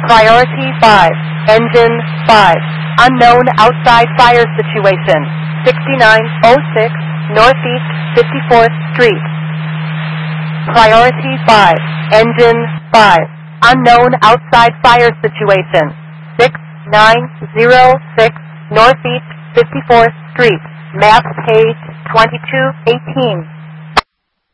Priority 5, Engine 5, unknown outside fire situation, 6906 Northeast 54th Street. Priority 5, Engine 5, unknown outside fire situation, 6906 Northeast 54th Street, map page 2218.